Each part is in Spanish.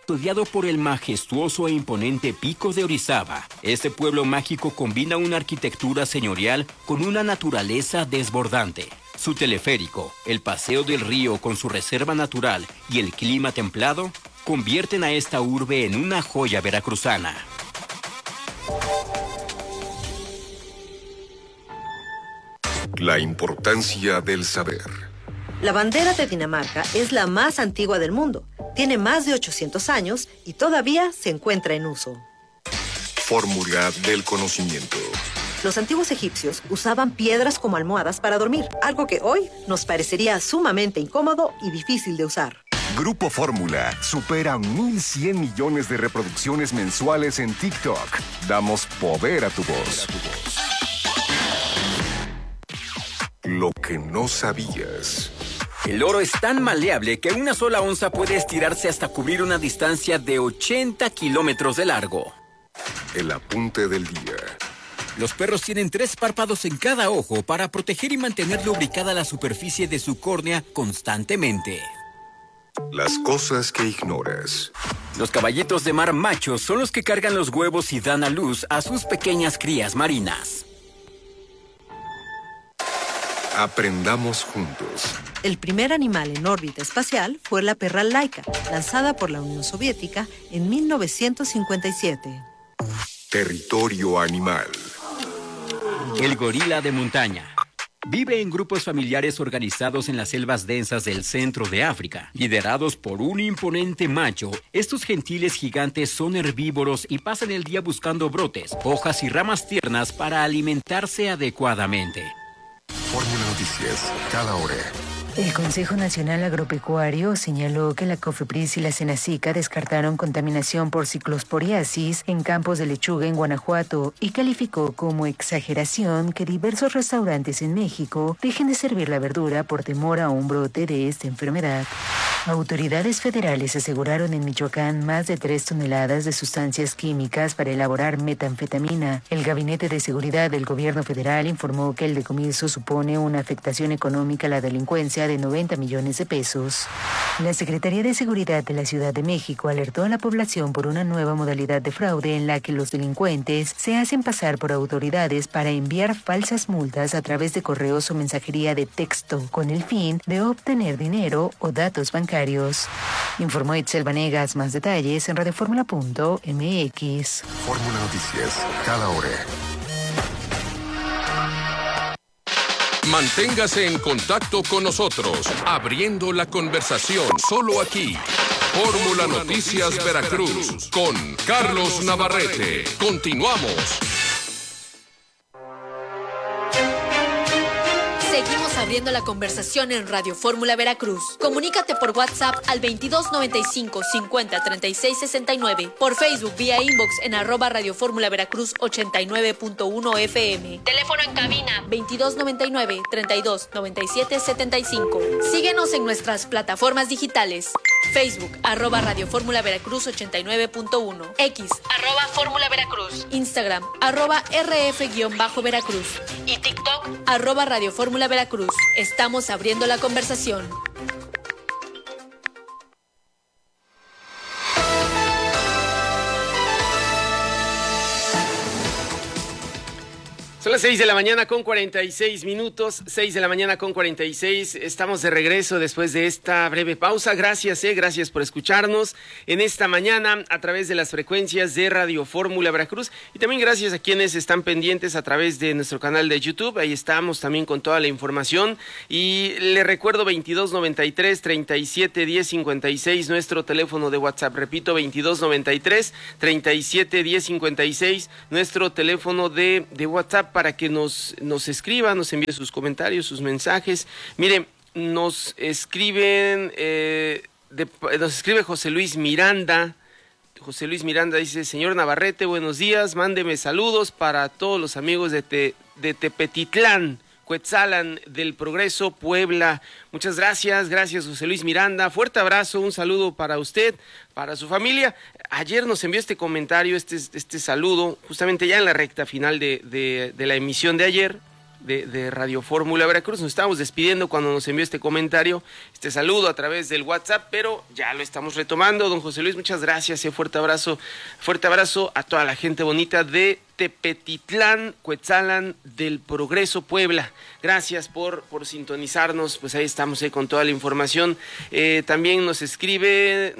custodiado por el majestuoso e imponente Pico de Orizaba. Este pueblo mágico combina una arquitectura señorial con una naturaleza desbordante. Su teleférico, el paseo del río con su reserva natural y el clima templado convierten a esta urbe en una joya veracruzana. La importancia del saber. La bandera de Dinamarca es la más antigua del mundo. Tiene más de 800 años y todavía se encuentra en uso. Fórmula del conocimiento. Los antiguos egipcios usaban piedras como almohadas para dormir, algo que hoy nos parecería sumamente incómodo y difícil de usar. Grupo Fórmula supera 1,100 millones de reproducciones mensuales en TikTok. Damos poder a tu voz. Lo que no sabías. El oro es tan maleable que una sola onza puede estirarse hasta cubrir una distancia de 80 kilómetros de largo. El apunte del día. Los perros tienen 3 párpados en cada ojo para proteger y mantener lubricada la superficie de su córnea constantemente. Las cosas que ignoras. Los caballitos de mar machos son los que cargan los huevos y dan a luz a sus pequeñas crías marinas. Aprendamos juntos. El primer animal en órbita espacial fue la perra Laika, lanzada por la Unión Soviética en 1957. Territorio animal. El gorila de montaña. Vive en grupos familiares organizados en las selvas densas del centro de África. Liderados por un imponente macho, estos gentiles gigantes son herbívoros y pasan el día buscando brotes, hojas y ramas tiernas para alimentarse adecuadamente. Fórmula Noticias, cada hora. El Consejo Nacional Agropecuario señaló que la COFEPRIS y la SENACICA descartaron contaminación por ciclosporiasis en campos de lechuga en Guanajuato y calificó como exageración que diversos restaurantes en México dejen de servir la verdura por temor a un brote de esta enfermedad. Autoridades federales aseguraron en Michoacán más de 3 toneladas de sustancias químicas para elaborar metanfetamina. El Gabinete de Seguridad del Gobierno Federal informó que el decomiso supone una afectación económica a la delincuencia de 90 millones de pesos. La Secretaría de Seguridad de la Ciudad de México alertó a la población por una nueva modalidad de fraude en la que los delincuentes se hacen pasar por autoridades para enviar falsas multas a través de correos o mensajería de texto con el fin de obtener dinero o datos bancarios. Informó Itzel Vanegas. Más detalles en radioformula.mx. Fórmula Noticias, cada hora. Manténgase en contacto con nosotros, abriendo la conversación solo aquí. Fórmula Noticias Veracruz, con Carlos Navarrete. Continuamos. Seguimos abriendo la conversación en Radio Fórmula Veracruz. Comunícate por WhatsApp al 2295 50 36 69, por Facebook vía inbox en @Radio Fórmula Veracruz 89.1 FM. Teléfono en cabina 2299 32 97 75. Síguenos en nuestras plataformas digitales. Facebook @Radio Fórmula Veracruz 89.1, X @Fórmula Veracruz, Instagram @RF-Veracruz y TikTok @Radio Fórmula Veracruz. Estamos abriendo la conversación. Son las 6 de la mañana con 46 minutos, 6 de la mañana con 46. Estamos de regreso después de esta breve pausa. Gracias por escucharnos en esta mañana a través de las frecuencias de Radio Fórmula Veracruz. Y también gracias a quienes están pendientes a través de nuestro canal de YouTube. Ahí estamos también con toda la información. Y le recuerdo 2293 37 10 56, nuestro teléfono de WhatsApp. Repito, 2293 37 10 56, nuestro teléfono de WhatsApp, para que nos escriba, nos envíe sus comentarios, sus mensajes. Mire, nos escriben, nos escribe José Luis Miranda. José Luis Miranda dice: señor Navarrete, buenos días, mándeme saludos para todos los amigos de Tepetitlán, Cuetzalan del Progreso, Puebla. Muchas gracias José Luis Miranda, fuerte abrazo, un saludo para usted, para su familia. Ayer nos envió este comentario, este saludo, justamente ya en la recta final de la emisión de ayer, de Radio Fórmula Veracruz. Nos estábamos despidiendo cuando nos envió este comentario, este saludo a través del WhatsApp, pero ya lo estamos retomando. Don José Luis, muchas gracias, fuerte abrazo a toda la gente bonita de Tepetitlán, Cuetzalan del Progreso, Puebla. Gracias por sintonizarnos, pues ahí estamos con toda la información. También nos escribe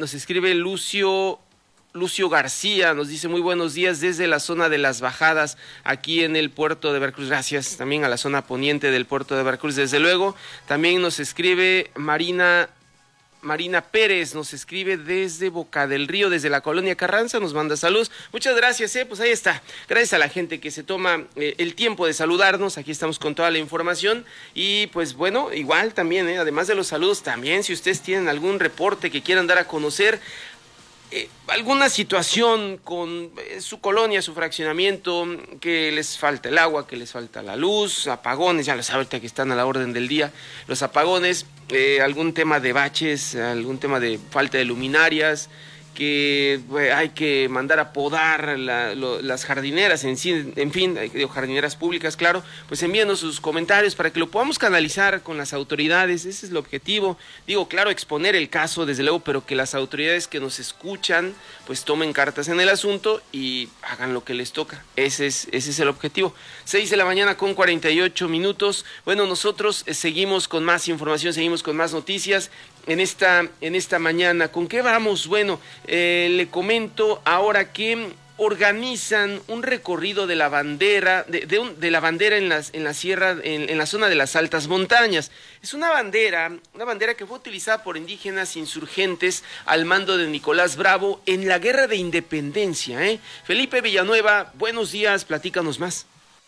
Lucio García, nos dice muy buenos días desde la zona de Las Bajadas, aquí en el puerto de Veracruz. Gracias también a la zona poniente del puerto de Veracruz, desde luego. También nos escribe Marina Pérez, nos escribe desde Boca del Río, desde la colonia Carranza, nos manda saludos. Muchas gracias, pues ahí está. Gracias a la gente que se toma el tiempo de saludarnos. Aquí estamos con toda la información. Y pues bueno, igual también, además de los saludos, también si ustedes tienen algún reporte que quieran dar a conocer, alguna situación con su colonia, su fraccionamiento, que les falta el agua, que les falta la luz, apagones, ya lo saben ahorita que están a la orden del día, los apagones, algún tema de baches, algún tema de falta de luminarias, que hay que mandar a podar las jardineras, en fin, jardineras públicas, claro, pues envíenos sus comentarios para que lo podamos canalizar con las autoridades. Ese es el objetivo. Digo, claro, exponer el caso, desde luego, pero que las autoridades que nos escuchan, pues tomen cartas en el asunto y hagan lo que les toca. Ese es el objetivo. 6:48 a.m. Bueno, nosotros seguimos con más información, seguimos con más noticias. En esta mañana, ¿con qué vamos? Bueno, le comento ahora que organizan un recorrido de la bandera, de la bandera en la sierra, en la zona de las altas montañas. Es una bandera que fue utilizada por indígenas insurgentes al mando de Nicolás Bravo en la Guerra de Independencia. Felipe Villanueva, buenos días, platícanos más.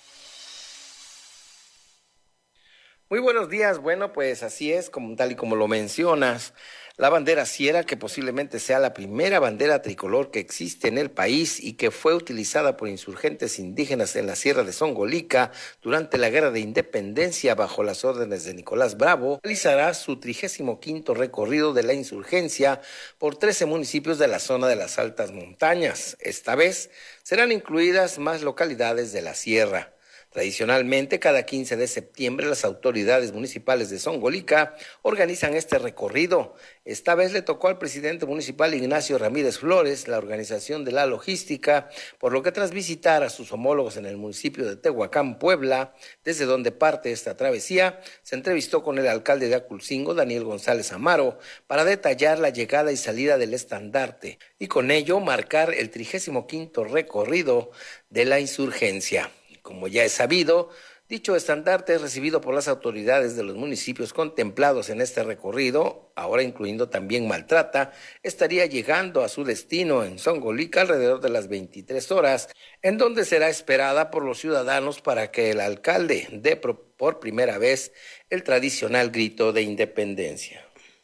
Muy buenos días. Bueno, pues así es, tal y como lo mencionas, la bandera sierra, que posiblemente sea la primera bandera tricolor que existe en el país y que fue utilizada por insurgentes indígenas en la sierra de Zongolica durante la Guerra de Independencia bajo las órdenes de Nicolás Bravo, realizará su 35º recorrido de la insurgencia por 13 municipios de la zona de las altas montañas. Esta vez serán incluidas más localidades de la sierra. Tradicionalmente, cada 15 de septiembre, las autoridades municipales de Zongolica organizan este recorrido. Esta vez le tocó al presidente municipal Ignacio Ramírez Flores la organización de la logística, por lo que tras visitar a sus homólogos en el municipio de Tehuacán, Puebla, desde donde parte esta travesía, se entrevistó con el alcalde de Aculcingo, Daniel González Amaro, para detallar la llegada y salida del estandarte y con ello marcar el 35º recorrido de la insurgencia. Como ya es sabido, dicho estandarte es recibido por las autoridades de los municipios contemplados en este recorrido, ahora incluyendo también Maltrata, estaría llegando a su destino en Zongolica alrededor de las 23 horas, en donde será esperada por los ciudadanos para que el alcalde dé por primera vez el tradicional grito de independencia.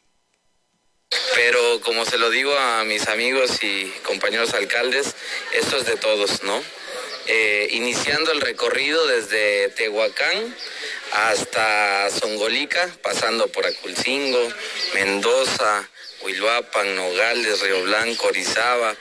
Pero como se lo digo a mis amigos y compañeros alcaldes, esto es de todos, ¿no? Iniciando el recorrido desde Tehuacán hasta Zongolica, pasando por Aculcingo, Mendoza, Huiluapan, Nogales, Río Blanco, Orizaba,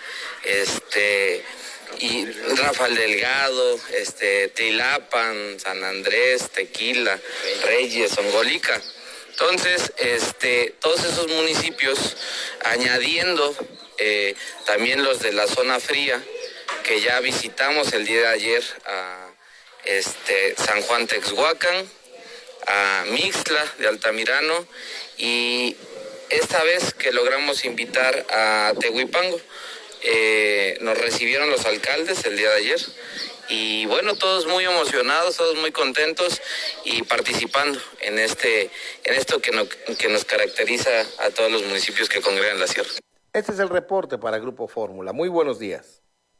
y Rafael Delgado, Tilapan, San Andrés, Tequila, Reyes, Zongolica. Entonces, todos esos municipios, añadiendo también los de la zona fría, que ya visitamos el día de ayer a San Juan Texhuacán, a Mixtla de Altamirano, y esta vez que logramos invitar a Tehuipango, nos recibieron los alcaldes el día de ayer, y bueno, todos muy emocionados, todos muy contentos y participando en esto que nos caracteriza a todos los municipios que congregan la sierra. Este es el reporte para Grupo Fórmula. Muy buenos días.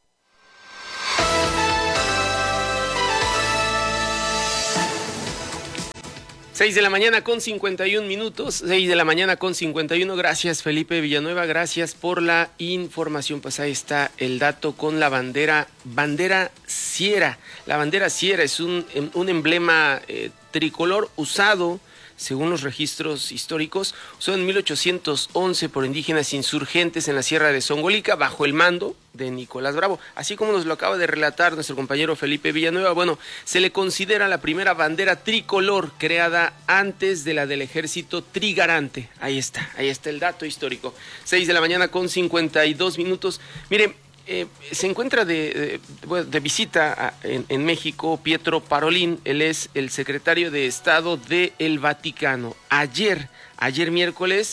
6:51 a.m. 6:51 a.m. Gracias, Felipe Villanueva, gracias por la información. Pues ahí está el dato con la bandera sierra. La bandera sierra es un emblema tricolor usado según los registros históricos, usado en 1811 por indígenas insurgentes en la Sierra de Zongolica bajo el mando de Nicolás Bravo. Así como nos lo acaba de relatar nuestro compañero Felipe Villanueva, bueno, se le considera la primera bandera tricolor creada antes de la del ejército trigarante. Ahí está el dato histórico. 6 de la mañana con 52 minutos. Mire, se encuentra de visita en México Pietro Parolin. Él es el secretario de Estado del Vaticano. Ayer miércoles,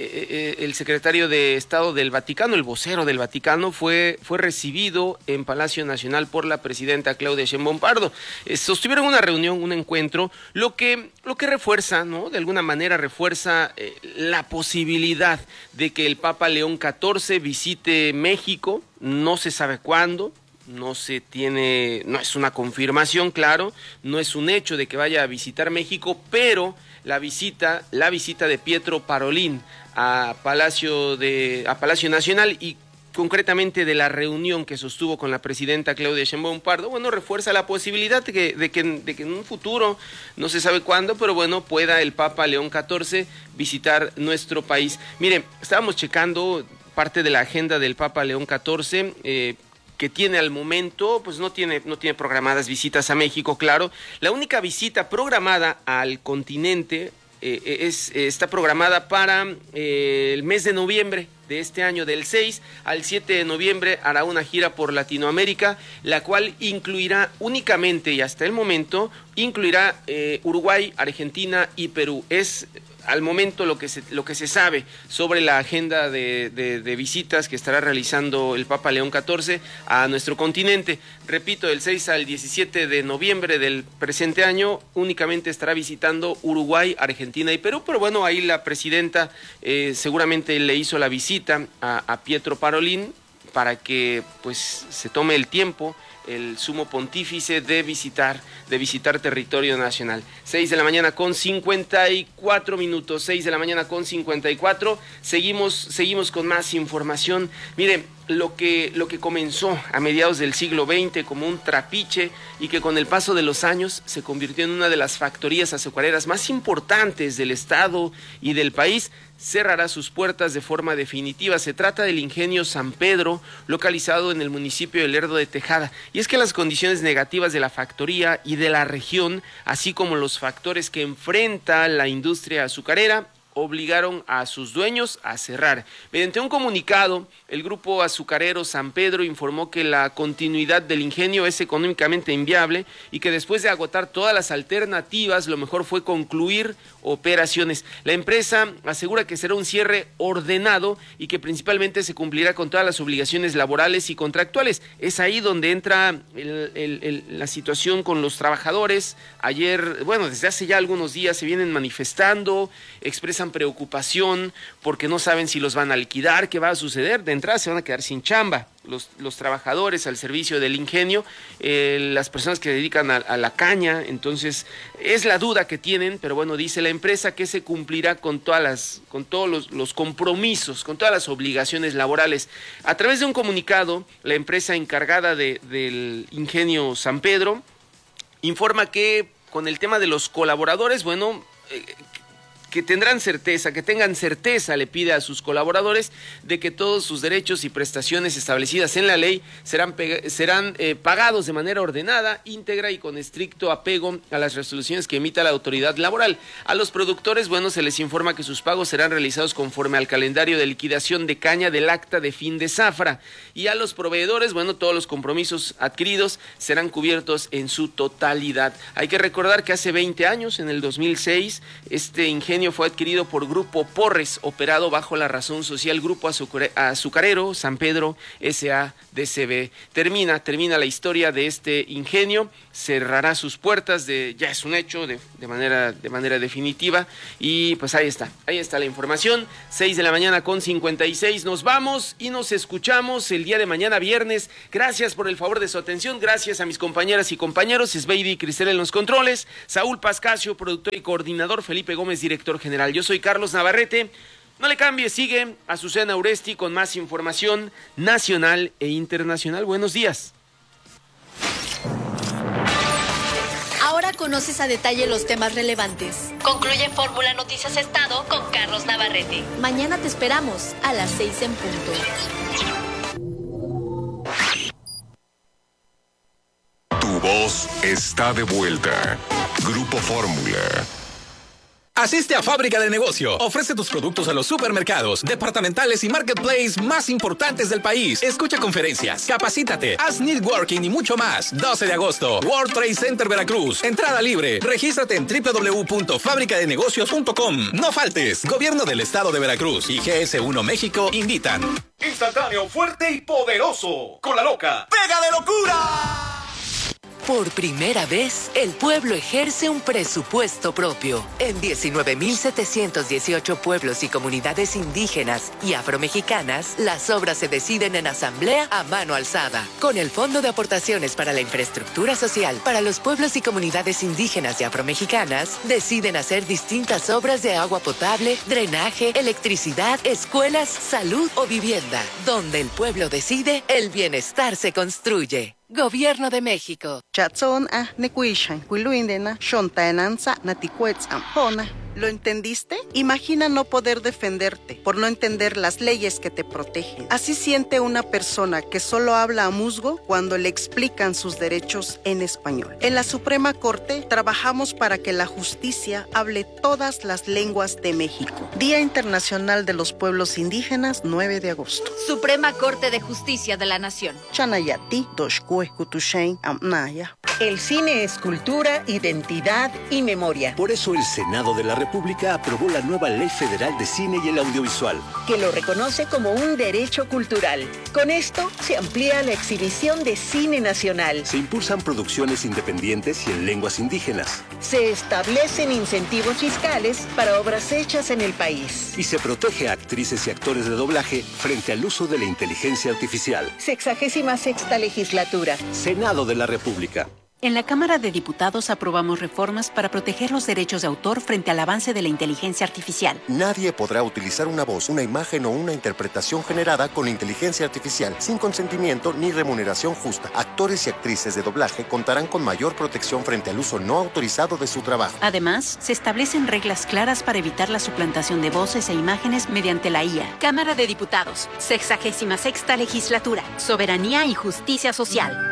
el secretario de Estado del Vaticano, el vocero del Vaticano, fue recibido en Palacio Nacional por la presidenta Claudia Sheinbaum Pardo. Sostuvieron una reunión, un encuentro, lo que refuerza, ¿no? De alguna manera refuerza la posibilidad de que el Papa León XIV visite México. No se sabe cuándo. No es una confirmación, claro, no es un hecho de que vaya a visitar México, pero la visita de Pietro Parolin a Palacio Nacional y concretamente de la reunión que sostuvo con la presidenta Claudia Sheinbaum Pardo, bueno, refuerza la posibilidad de que en un futuro, no se sabe cuándo, pero bueno, pueda el Papa León XIV visitar nuestro país. Mire, estábamos checando parte de la agenda del Papa León XIV, que tiene al momento, pues no tiene programadas visitas a México, claro. La única visita programada al continente está programada para el mes de noviembre de este año, del 6 al 7 de noviembre, hará una gira por Latinoamérica, la cual incluirá únicamente, y hasta el momento, incluirá Uruguay, Argentina y Perú. Es al momento lo que se sabe sobre la agenda de visitas que estará realizando el Papa León XIV a nuestro continente. Repito, del 6 al 17 de noviembre del presente año únicamente estará visitando Uruguay, Argentina y Perú, pero bueno, ahí la presidenta seguramente le hizo la visita a Pietro Parolin para que pues se tome el tiempo el sumo pontífice de visitar territorio nacional. 6 de la mañana con 54 minutos, 6 de la mañana con 54, seguimos con más información. Miren, lo que comenzó a mediados del siglo XX como un trapiche y que con el paso de los años se convirtió en una de las factorías azucareras más importantes del estado y del país, cerrará sus puertas de forma definitiva. Se trata del ingenio San Pedro, localizado en el municipio de Lerdo de Tejada. Y es que las condiciones negativas de la factoría y de la región, así como los factores que enfrenta la industria azucarera, obligaron a sus dueños a cerrar. Mediante un comunicado, el grupo azucarero San Pedro informó que la continuidad del ingenio es económicamente inviable y que después de agotar todas las alternativas, lo mejor fue concluir operaciones. La empresa asegura que será un cierre ordenado y que principalmente se cumplirá con todas las obligaciones laborales y contractuales. Es ahí donde entra la situación con los trabajadores. Ayer, bueno, desde hace ya algunos días se vienen manifestando, expresan preocupación porque no saben si los van a liquidar, qué va a suceder. De entrada se van a quedar sin chamba los trabajadores al servicio del ingenio, las personas que se dedican a la caña. Entonces es la duda que tienen, pero bueno, dice la empresa que se cumplirá con todos los compromisos, con todas las obligaciones laborales. A través de un comunicado, la empresa encargada del ingenio San Pedro informa que con el tema de los colaboradores, bueno, que tengan certeza, le pide a sus colaboradores de que todos sus derechos y prestaciones establecidas en la ley serán pagados de manera ordenada, íntegra y con estricto apego a las resoluciones que emita la autoridad laboral. A los productores, bueno, se les informa que sus pagos serán realizados conforme al calendario de liquidación de caña del acta de fin de zafra. Y a los proveedores, bueno, todos los compromisos adquiridos serán cubiertos en su totalidad. Hay que recordar que hace 20 años, en el 2006, este ingenio fue adquirido por Grupo Porres, operado bajo la razón social Grupo Azucarero San Pedro S.A.D.C.B. Termina la historia de este ingenio, cerrará sus puertas, ya es un hecho, de manera definitiva. Y pues ahí está la información. 6 de la mañana con 56, nos vamos y nos escuchamos el día de mañana viernes. Gracias por el favor de su atención, gracias a mis compañeras y compañeros, Esbeidi y Cristel en los controles, Saúl Pascasio, productor y coordinador, Felipe Gómez, director general. Yo soy Carlos Navarrete. No le cambie, sigue Azucena Uresti con más información nacional e internacional. Buenos días. Ahora con conoces a detalle los temas relevantes. Concluye Fórmula Noticias Estado con Carlos Navarrete. Mañana te esperamos a las 6 en punto. Tu voz está de vuelta. Grupo Fórmula. Asiste a Fábrica de Negocio. Ofrece tus productos a los supermercados, departamentales y marketplace más importantes del país. Escucha conferencias, capacítate, haz networking y mucho más. 12 de agosto, World Trade Center Veracruz. Entrada libre. Regístrate en www.fabricadenegocios.com. No faltes. Gobierno del Estado de Veracruz y GS1 México invitan. Instantáneo, fuerte y poderoso. Con la loca. ¡Pega de locura! Por primera vez, el pueblo ejerce un presupuesto propio. En 19.718 pueblos y comunidades indígenas y afromexicanas, las obras se deciden en asamblea a mano alzada. Con el Fondo de Aportaciones para la Infraestructura Social para los pueblos y comunidades indígenas y afromexicanas, deciden hacer distintas obras de agua potable, drenaje, electricidad, escuelas, salud o vivienda. Donde el pueblo decide, el bienestar se construye. Gobierno de México. ¿Lo entendiste? Imagina no poder defenderte por no entender las leyes que te protegen. Así siente una persona que solo habla a musgo cuando le explican sus derechos en español. En la Suprema Corte trabajamos para que la justicia hable todas las lenguas de México. Día Internacional de los Pueblos Indígenas, 9 de agosto. Suprema Corte de Justicia de la Nación. Chanayati, Doshkue, Kutushain, Amnaya. El cine es cultura, identidad y memoria. Por eso el Senado de la República aprobó la nueva Ley Federal de Cine y el Audiovisual, que lo reconoce como un derecho cultural. Con esto se amplía la exhibición de cine nacional. Se impulsan producciones independientes y en lenguas indígenas. Se establecen incentivos fiscales para obras hechas en el país. Y se protege a actrices y actores de doblaje frente al uso de la inteligencia artificial. 66ª legislatura. Senado de la República. En la Cámara de Diputados aprobamos reformas para proteger los derechos de autor frente al avance de la inteligencia artificial. Nadie podrá utilizar una voz, una imagen o una interpretación generada con inteligencia artificial sin consentimiento ni remuneración justa. Actores y actrices de doblaje contarán con mayor protección frente al uso no autorizado de su trabajo. Además, se establecen reglas claras para evitar la suplantación de voces e imágenes mediante la IA. Cámara de Diputados, 66ª legislatura, soberanía y justicia social.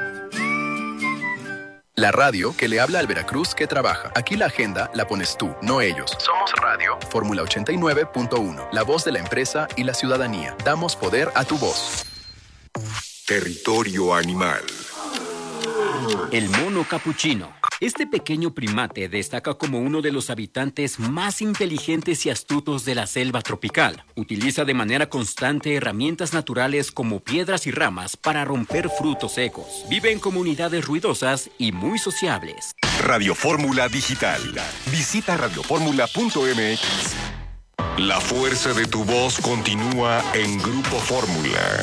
La radio que le habla al Veracruz que trabaja. Aquí la agenda la pones tú, no ellos. Somos Radio Fórmula 89.1, la voz de la empresa y la ciudadanía. Damos poder a tu voz. Territorio animal. El mono capuchino. Este pequeño primate destaca como uno de los habitantes más inteligentes y astutos de la selva tropical. Utiliza de manera constante herramientas naturales como piedras y ramas para romper frutos secos. Vive en comunidades ruidosas y muy sociables. Radio Fórmula Digital. Visita radioformula.mx. La fuerza de tu voz continúa en Grupo Fórmula.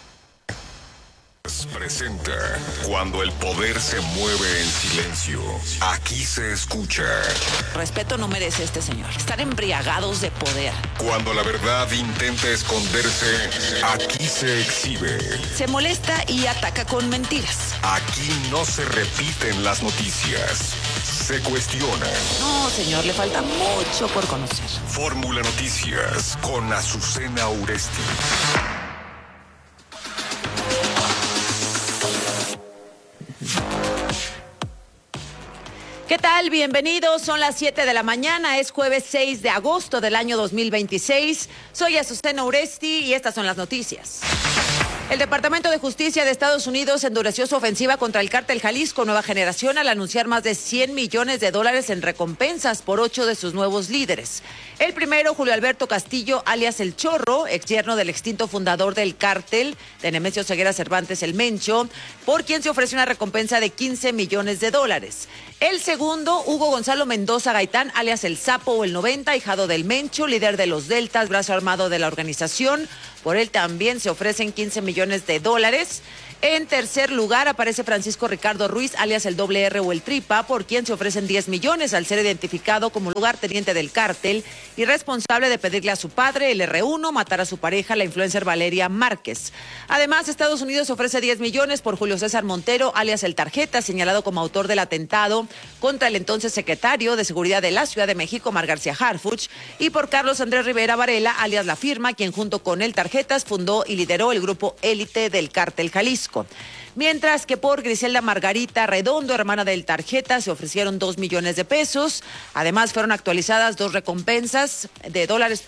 Presenta Cuando el poder se mueve en silencio. Aquí se escucha. Respeto no merece este señor. Están embriagados de poder. Cuando la verdad intenta esconderse, aquí se exhibe. Se molesta y ataca con mentiras. Aquí no se repiten las noticias. Se cuestionan. No, señor, le falta mucho por conocer. Fórmula Noticias con Azucena Uresti. ¿Qué tal? Bienvenidos. Son las 7 de la mañana. Es jueves 6 de agosto del año 2026. Soy Azucena Uresti y estas son las noticias. El Departamento de Justicia de Estados Unidos endureció su ofensiva contra el cártel Jalisco Nueva Generación al anunciar más de $100 millones en recompensas por 8 de sus nuevos líderes. El primero, Julio Alberto Castillo, alias El Chorro, exyerno del extinto fundador del cártel, de Nemesio Ceguera Cervantes El Mencho, por quien se ofrece una recompensa de $15 millones. El segundo, Hugo Gonzalo Mendoza Gaitán, alias El Sapo o El 90, ahijado del Mencho, líder de los Deltas, brazo armado de la organización, Por él también se ofrecen $15 millones. En tercer lugar aparece Francisco Ricardo Ruiz, alias el Doble R o el Tripa, por quien se ofrecen 10 millones al ser identificado como lugarteniente del cártel y responsable de pedirle a su padre, el R1, matar a su pareja, la influencer Valeria Márquez. Además, Estados Unidos ofrece 10 millones por Julio César Montero, alias el Tarjeta, señalado como autor del atentado contra el entonces secretario de Seguridad de la Ciudad de México, Omar García Harfuch, y por Carlos Andrés Rivera Varela, alias La Firma, quien junto con el Tarjetas fundó y lideró el grupo élite del cártel Jalisco. Mientras que por Griselda Margarita Redondo, hermana del Tarjeta, se ofrecieron $2 millones. Además fueron actualizadas dos recompensas de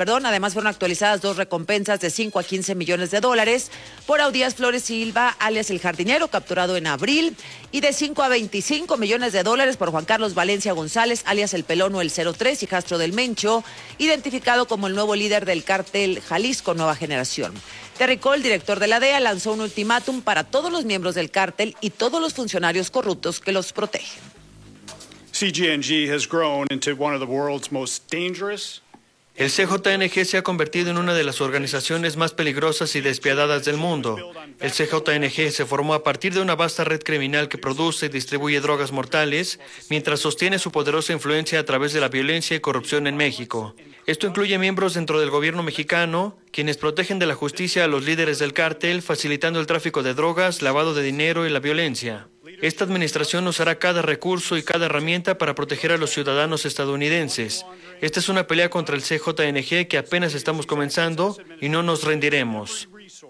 $5 a 15 millones por Audías Flores Silva, alias el Jardinero, capturado en abril, y de 5 a 25 millones por Juan Carlos Valencia González, alias el Pelón o el 03, hijastro del Mencho, identificado como el nuevo líder del cártel Jalisco Nueva Generación. Terry Cole, director de la DEA, lanzó un ultimátum para todos los miembros del cártel y todos los funcionarios corruptos que los protegen. CJNG has grown into one of the world's most dangerous. El CJNG se ha convertido en una de las organizaciones más peligrosas y despiadadas del mundo. El CJNG se formó a partir de una vasta red criminal que produce y distribuye drogas mortales, mientras sostiene su poderosa influencia a través de la violencia y corrupción en México. Esto incluye miembros dentro del gobierno mexicano, quienes protegen de la justicia a los líderes del cártel, facilitando el tráfico de drogas, lavado de dinero y la violencia. Esta administración usará cada recurso y cada herramienta para proteger a los ciudadanos estadounidenses. Esta es una pelea contra el CJNG que apenas estamos comenzando y no nos rendiremos.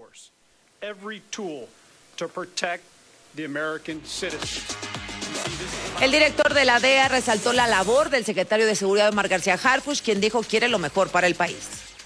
El director de la DEA resaltó la labor del secretario de Seguridad, Omar García Harfuch, quien dijo quiere lo mejor para el país.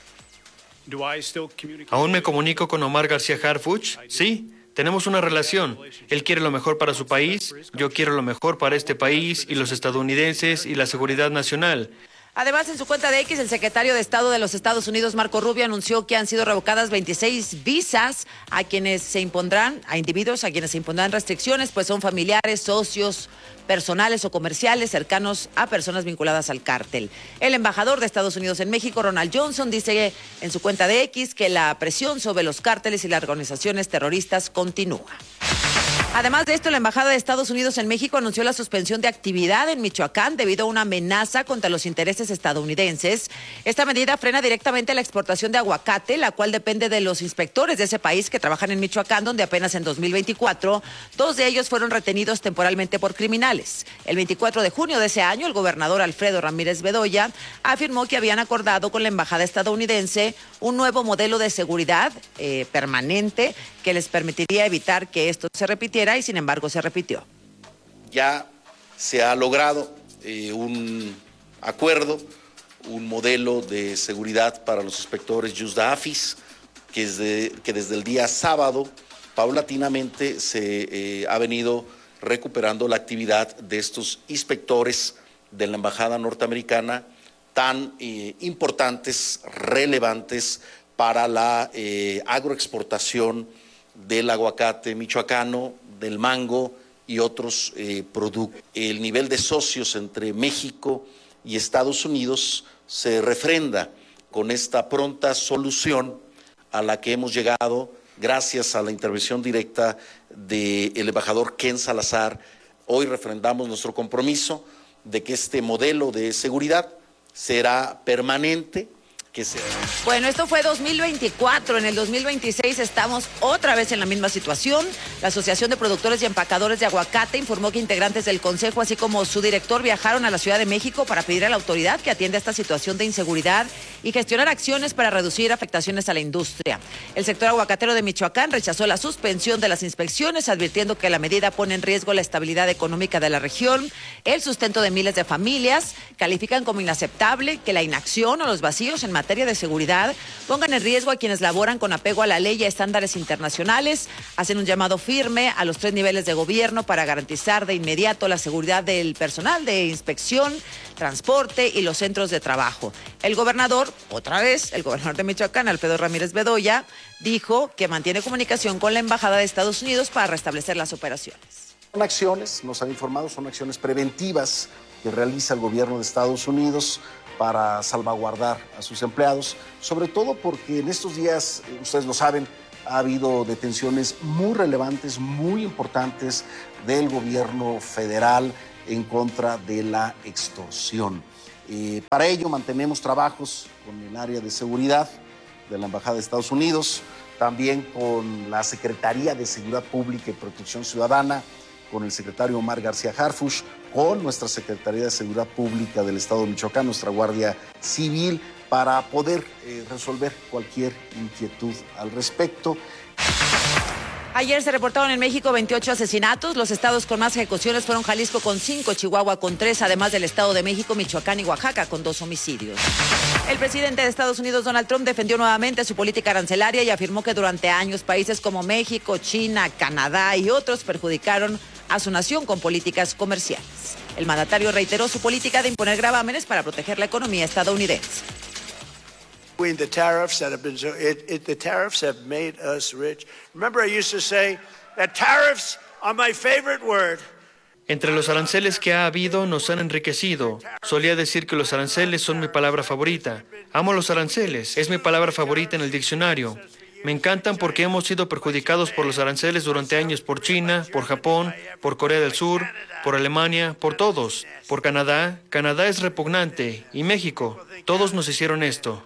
¿Aún me comunico con Omar García Harfuch? Sí. Tenemos una relación. Él quiere lo mejor para su país, yo quiero lo mejor para este país y los estadounidenses y la seguridad nacional. Además, en su cuenta de X, el secretario de Estado de los Estados Unidos, Marco Rubio, anunció que han sido revocadas 26 visas a individuos a quienes se impondrán restricciones, pues son familiares, socios, personales o comerciales cercanos a personas vinculadas al cártel. El embajador de Estados Unidos en México, Ronald Johnson, dice en su cuenta de X que la presión sobre los cárteles y las organizaciones terroristas continúa. Además de esto, la Embajada de Estados Unidos en México anunció la suspensión de actividad en Michoacán debido a una amenaza contra los intereses estadounidenses. Esta medida frena directamente la exportación de aguacate, la cual depende de los inspectores de ese país que trabajan en Michoacán, donde apenas en 2024, 2 de ellos fueron retenidos temporalmente por criminales. El 24 de junio de ese año, el gobernador Alfredo Ramírez Bedoya afirmó que habían acordado con la Embajada estadounidense un nuevo modelo de seguridad permanente que les permitiría evitar que esto se repitiera y sin embargo se repitió. Ya se ha logrado un acuerdo, un modelo de seguridad para los inspectores Yusda-AFIS, que desde el día sábado paulatinamente se ha venido recuperando la actividad de estos inspectores de la Embajada norteamericana tan importantes, relevantes para la agroexportación del aguacate michoacano, del mango y otros productos. El nivel de socios entre México y Estados Unidos se refrenda con esta pronta solución a la que hemos llegado gracias a la intervención directa del embajador Ken Salazar. Hoy refrendamos nuestro compromiso de que este modelo de seguridad será permanente. Bueno, esto fue 2024. En el 2026 estamos otra vez en la misma situación. La Asociación de Productores y Empacadores de Aguacate informó que integrantes del Consejo, así como su director, viajaron a la Ciudad de México para pedir a la autoridad que atienda esta situación de inseguridad y gestionar acciones para reducir afectaciones a la industria. El sector aguacatero de Michoacán rechazó la suspensión de las inspecciones, advirtiendo que la medida pone en riesgo la estabilidad económica de la región, el sustento de miles de familias. Califican como inaceptable que la inacción o los vacíos en materia de seguridad pongan en riesgo a quienes laboran con apego a la ley y a estándares internacionales. Hacen un llamado firme a los 3 niveles de gobierno para garantizar de inmediato la seguridad del personal de inspección, transporte y los centros de trabajo. El gobernador, otra vez, el gobernador de Michoacán, Alfredo Ramírez Bedoya, dijo que mantiene comunicación con la Embajada de Estados Unidos para restablecer las operaciones. Son acciones, nos han informado, son acciones preventivas que realiza el gobierno de Estados Unidos para salvaguardar a sus empleados, sobre todo porque en estos días, ustedes lo saben, ha habido detenciones muy relevantes, muy importantes del gobierno federal en contra de la extorsión. Para ello mantenemos trabajos con el área de seguridad de la Embajada de Estados Unidos, también con la Secretaría de Seguridad Pública y Protección Ciudadana, con el secretario Omar García Harfuch, con nuestra Secretaría de Seguridad Pública del Estado de Michoacán, nuestra Guardia Civil, para poder resolver cualquier inquietud al respecto. Ayer se reportaron en México 28 asesinatos. Los estados con más ejecuciones fueron Jalisco con 5, Chihuahua con 3, además del Estado de México, Michoacán y Oaxaca con 2 homicidios. El presidente de Estados Unidos, Donald Trump, defendió nuevamente su política arancelaria y afirmó que durante años países como México, China, Canadá y otros perjudicaron a su nación con políticas comerciales. El mandatario reiteró su política de imponer gravámenes para proteger la economía estadounidense. The tariffs that have been the tariffs have made us rich. Remember, I used to say that tariffs are my favorite word. Entre los aranceles que ha habido nos han enriquecido. Solía decir que los aranceles son mi palabra favorita. Amo los aranceles, es mi palabra favorita en el diccionario. Me encantan porque hemos sido perjudicados por los aranceles durante años por China, por Japón, por Corea del Sur, por Alemania, por todos, por Canadá. Canadá es repugnante y México. Todos nos hicieron esto.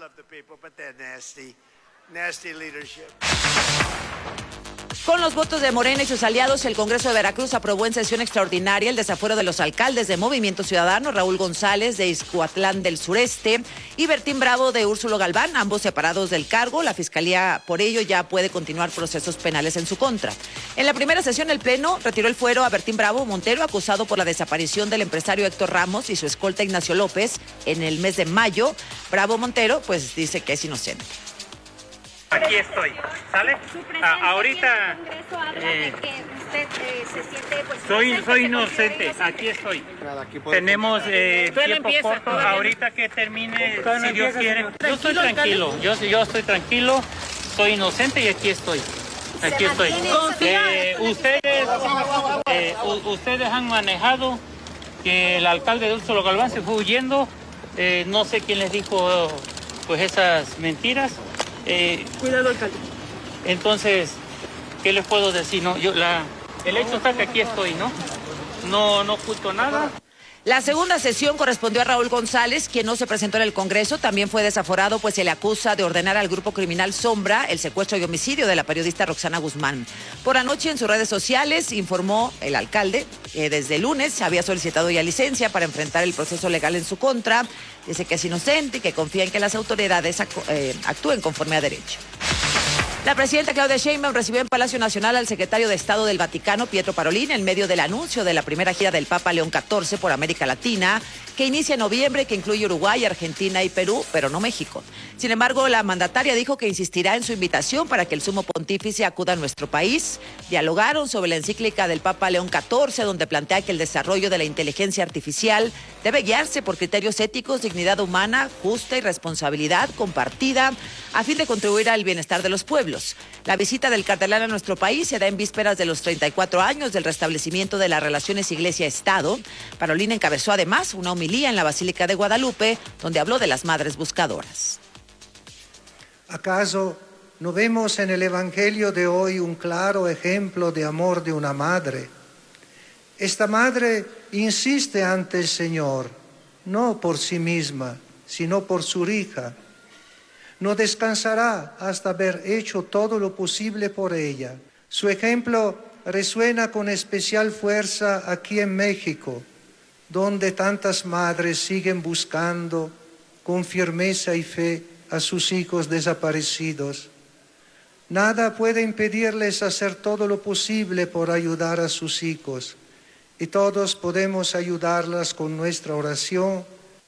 Con los votos de Morena y sus aliados, el Congreso de Veracruz aprobó en sesión extraordinaria el desafuero de los alcaldes de Movimiento Ciudadano, Raúl González de Ixcuatlán del Sureste y Bertín Bravo de Úrsulo Galván, ambos separados del cargo. La Fiscalía, por ello, ya puede continuar procesos penales en su contra. En la primera sesión, el Pleno retiró el fuero a Bertín Bravo Montero, acusado por la desaparición del empresario Héctor Ramos y su escolta Ignacio López en el mes de mayo. Bravo Montero, pues, dice que es inocente. Aquí estoy, ¿sale? Ahorita soy inocente, aquí estoy. Tenemos tiempo corto, ahorita que termine, si Dios quiere. Yo estoy tranquilo, yo estoy tranquilo, soy inocente y aquí estoy. Aquí estoy. Ustedes han manejado que el alcalde de Úrsulo Galván se fue huyendo. No sé quién les dijo pues esas mentiras. Cuidado, alcalde. Entonces, ¿qué les puedo decir? No, el hecho está que aquí estoy, ¿no? No oculto nada. La segunda sesión correspondió a Raúl González, quien no se presentó en el Congreso. También fue desaforado, pues se le acusa de ordenar al grupo criminal Sombra el secuestro y homicidio de la periodista Roxana Guzmán. Por anoche en sus redes sociales informó el alcalde que desde el lunes había solicitado ya licencia para enfrentar el proceso legal en su contra. Dice que es inocente y que confía en que las autoridades actúen conforme a derecho. La presidenta Claudia Sheinbaum recibió en Palacio Nacional al secretario de Estado del Vaticano, Pietro Parolin, en medio del anuncio de la primera gira del Papa León XIV por América Latina, que inicia en noviembre, que incluye Uruguay, Argentina y Perú, pero no México. Sin embargo, la mandataria dijo que insistirá en su invitación para que el sumo pontífice acuda a nuestro país. Dialogaron sobre la encíclica del Papa León XIV, donde plantea que el desarrollo de la inteligencia artificial debe guiarse por criterios éticos, dignidad humana, justa y responsabilidad compartida, a fin de contribuir al bienestar de los pueblos. La visita del cardenal a nuestro país se da en vísperas de los 34 años del restablecimiento de las relaciones Iglesia-Estado. Parolin encabezó además una homilía en la Basílica de Guadalupe, donde habló de las madres buscadoras. ¿Acaso no vemos en el Evangelio de hoy un claro ejemplo de amor de una madre? Esta madre insiste ante el Señor, no por sí misma, sino por su hija. No descansará hasta haber hecho todo lo posible por ella. Su ejemplo resuena con especial fuerza aquí en México, donde tantas madres siguen buscando con firmeza y fe a sus hijos desaparecidos. Nada puede impedirles hacer todo lo posible por ayudar a sus hijos, y todos podemos ayudarlas con nuestra oración.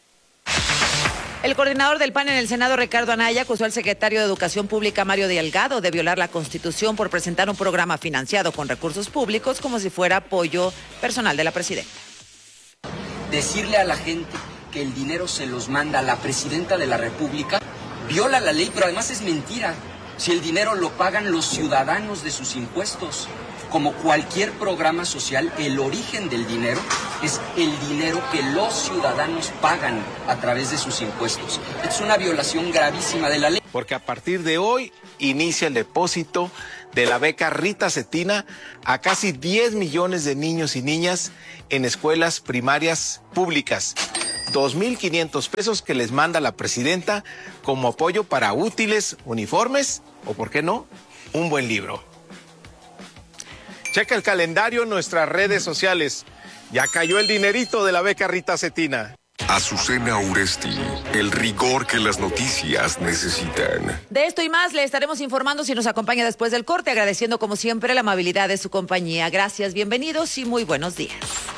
El coordinador del PAN en el Senado, Ricardo Anaya, acusó al secretario de Educación Pública, Mario Delgado, de violar la Constitución por presentar un programa financiado con recursos públicos como si fuera apoyo personal de la presidenta. Decirle a la gente que el dinero se los manda la presidenta de la República viola la ley, pero además es mentira. Si el dinero lo pagan los ciudadanos de sus impuestos, como cualquier programa social, el origen del dinero es el dinero que los ciudadanos pagan a través de sus impuestos. Es una violación gravísima de la ley. Porque a partir de hoy inicia el depósito de la beca Rita Cetina a casi 10 millones de niños y niñas en escuelas primarias públicas. 2,500 pesos que les manda la presidenta como apoyo para útiles, uniformes o, ¿por qué no?, un buen libro. Checa el calendario en nuestras redes sociales. Ya cayó el dinerito de la beca Rita Cetina. Azucena Uresti, el rigor que las noticias necesitan. De esto y más le estaremos informando si nos acompaña después del corte, agradeciendo como siempre la amabilidad de su compañía. Gracias, bienvenidos y muy buenos días.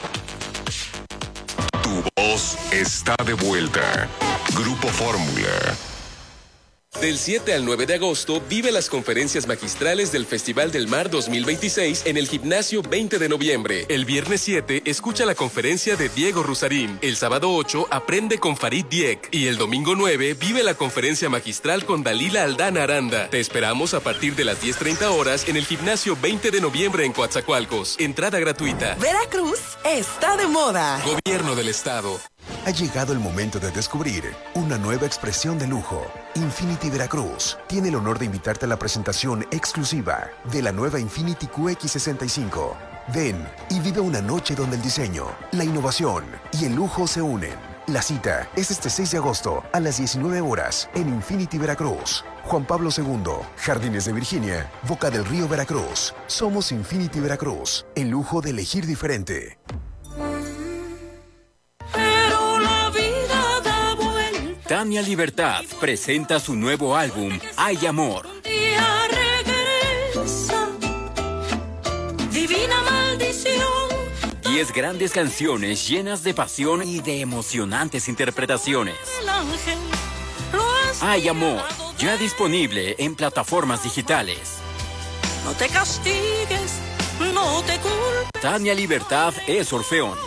Tu voz está de vuelta. Grupo Fórmula. Del 7 al 9 de agosto, vive las conferencias magistrales del Festival del Mar 2026 en el Gimnasio 20 de noviembre. El viernes 7, escucha la conferencia de Diego Rusarín. El sábado 8, aprende con Farid Diek. Y el domingo 9, vive la conferencia magistral con Dalila Aldana Aranda. Te esperamos a partir de las 10:30 horas en el Gimnasio 20 de noviembre en Coatzacoalcos. Entrada gratuita. Veracruz está de moda. Gobierno del Estado. Ha llegado el momento de descubrir una nueva expresión de lujo. Infiniti Veracruz tiene el honor de invitarte a la presentación exclusiva de la nueva Infiniti QX65. Ven y vive una noche donde el diseño, la innovación y el lujo se unen. La cita es este 6 de agosto a las 19 horas en Infiniti Veracruz. Juan Pablo II, Jardines de Virginia, Boca del Río Veracruz. Somos Infiniti Veracruz, el lujo de elegir diferente. Tania Libertad presenta su nuevo álbum, Hay Amor. Divina maldición. 10 grandes canciones llenas de pasión y de emocionantes interpretaciones. Hay Amor, ya disponible en plataformas digitales. No te castigues, no te culpes. Tania Libertad es Orfeón.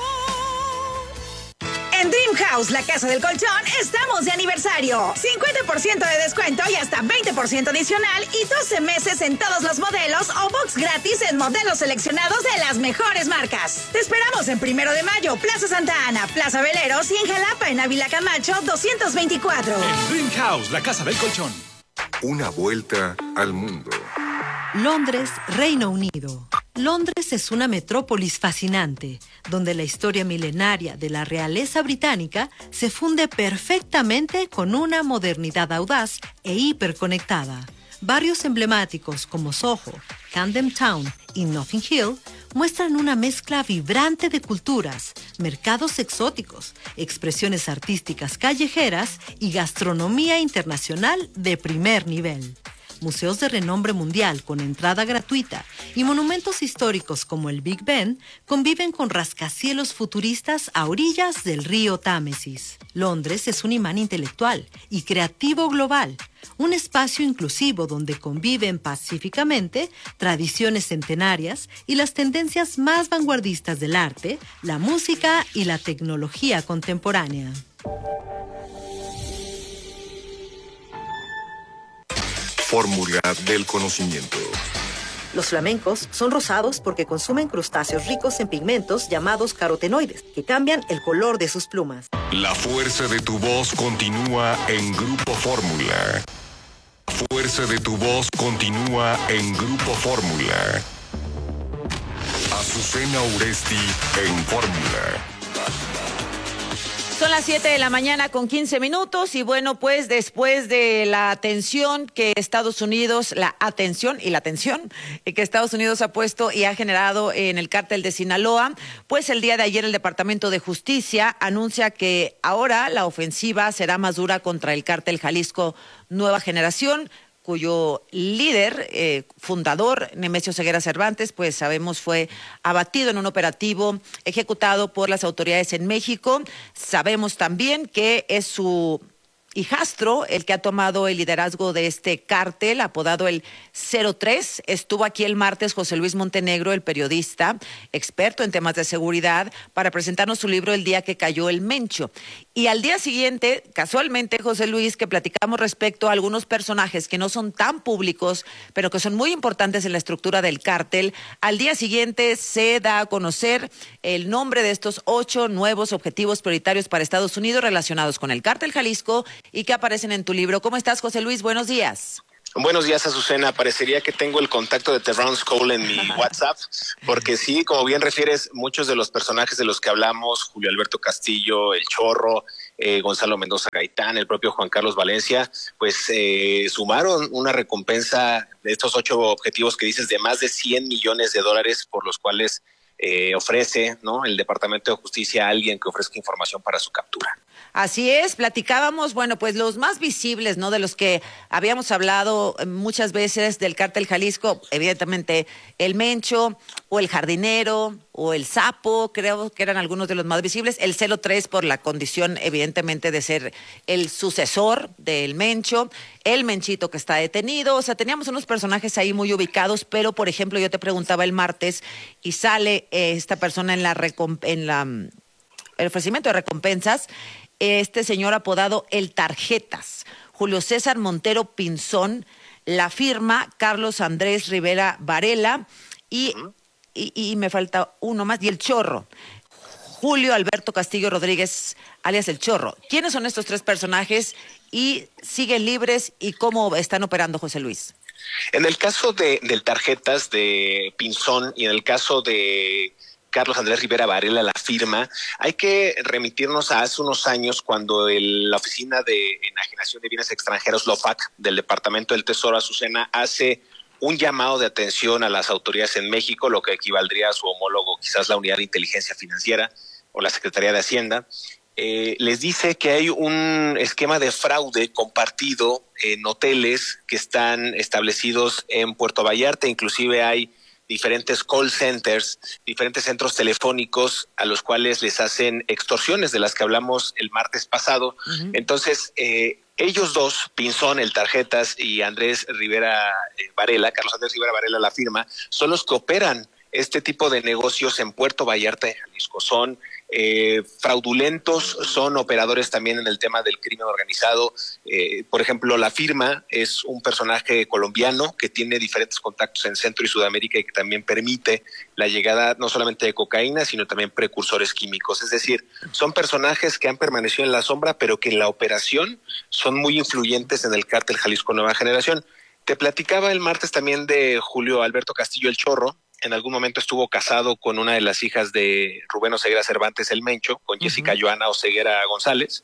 En Dream House, la casa del colchón, estamos de aniversario. 50% de descuento y hasta 20% adicional y 12 meses en todos los modelos o box gratis en modelos seleccionados de las mejores marcas. Te esperamos en 1 de Mayo, Plaza Santa Ana, Plaza Veleros y en Jalapa, en Ávila Camacho, 224. En Dream House, la casa del colchón. Una vuelta al mundo. Londres, Reino Unido. Londres es una metrópolis fascinante, donde la historia milenaria de la realeza británica se funde perfectamente con una modernidad audaz e hiperconectada. Barrios emblemáticos como Soho, Camden Town y Notting Hill muestran una mezcla vibrante de culturas, mercados exóticos, expresiones artísticas callejeras y gastronomía internacional de primer nivel. Museos de renombre mundial con entrada gratuita y monumentos históricos como el Big Ben conviven con rascacielos futuristas a orillas del río Támesis. Londres es un imán intelectual y creativo global, un espacio inclusivo donde conviven pacíficamente tradiciones centenarias y las tendencias más vanguardistas del arte, la música y la tecnología contemporánea. Fórmula del conocimiento. Los flamencos son rosados porque consumen crustáceos ricos en pigmentos llamados carotenoides, que cambian el color de sus plumas. La fuerza de tu voz continúa en Grupo Fórmula. La fuerza de tu voz continúa en Grupo Fórmula. Azucena Uresti en Fórmula. Son las 7 de la mañana con 15 minutos y bueno, pues después de la atención que Estados Unidos, que Estados Unidos ha puesto y ha generado en el cártel de Sinaloa, pues el día de ayer el Departamento de Justicia anuncia que ahora la ofensiva será más dura contra el cártel Jalisco Nueva Generación, cuyo líder, fundador, Nemesio Ceguera Cervantes, pues sabemos fue abatido en un operativo ejecutado por las autoridades en México. Sabemos también que es su hijastro, el que ha tomado el liderazgo de este cártel, apodado el 03. Estuvo aquí el martes José Luis Montenegro, el periodista, experto en temas de seguridad, para presentarnos su libro El día que cayó el Mencho. Y al día siguiente, casualmente, José Luis, que platicamos respecto a algunos personajes que no son tan públicos, pero que son muy importantes en la estructura del cártel, al día siguiente se da a conocer el nombre de estos 8 nuevos objetivos prioritarios para Estados Unidos relacionados con el cártel Jalisco y que aparecen en tu libro. ¿Cómo estás, José Luis? Buenos días. Buenos días, Azucena. Parecería que tengo el contacto de Terrence Cole en mi WhatsApp, porque sí, como bien refieres, muchos de los personajes de los que hablamos, Julio Alberto Castillo, El Chorro, Gonzalo Mendoza Gaitán, el propio Juan Carlos Valencia, pues sumaron una recompensa de estos 8 objetivos que dices de más de $100 millones por los cuales ofrece, ¿no?, el Departamento de Justicia a alguien que ofrezca información para su captura. Así es, platicábamos, bueno, pues los más visibles, ¿no?, de los que habíamos hablado muchas veces del cártel Jalisco, evidentemente el Mencho, o el Jardinero, o el Sapo, creo que eran algunos de los más visibles, el 03 por la condición, evidentemente, de ser el sucesor del Mencho, el Menchito que está detenido, o sea, teníamos unos personajes ahí muy ubicados, pero, por ejemplo, yo te preguntaba el martes, y sale esta persona en el ofrecimiento de recompensas, este señor apodado El Tarjetas, Julio César Montero Pinzón, La Firma, Carlos Andrés Rivera Varela y me falta uno más, y El Chorro, Julio Alberto Castillo Rodríguez, alias El Chorro. ¿Quiénes son estos 3 personajes y siguen libres y cómo están operando, José Luis? En el caso del Tarjetas de Pinzón y en el caso de Carlos Andrés Rivera Varela, La Firma, hay que remitirnos a hace unos años cuando la Oficina de Enajenación de Bienes Extranjeros, LOFAC, del Departamento del Tesoro, Azucena, hace un llamado de atención a las autoridades en México, lo que equivaldría a su homólogo, quizás la Unidad de Inteligencia Financiera o la Secretaría de Hacienda. Les dice que hay un esquema de fraude compartido en hoteles que están establecidos en Puerto Vallarta. Inclusive hay diferentes call centers, diferentes centros telefónicos a los cuales les hacen extorsiones de las que hablamos el martes pasado. Entonces, ellos 2, Pinzón, El Tarjetas y Andrés Rivera Varela, Carlos Andrés Rivera Varela, La Firma, son los que operan este tipo de negocios en Puerto Vallarta, Jalisco. Son fraudulentos, son operadores también en el tema del crimen organizado. Por ejemplo, La Firma es un personaje colombiano que tiene diferentes contactos en Centro y Sudamérica y que también permite la llegada no solamente de cocaína, sino también precursores químicos. Es decir, son personajes que han permanecido en la sombra, pero que en la operación son muy influyentes en el cártel Jalisco Nueva Generación. Te platicaba el martes también de Julio Alberto Castillo, El Chorro. En algún momento estuvo casado con una de las hijas de Rubén Oseguera Cervantes, el Mencho, con Jessica Joana Oseguera González,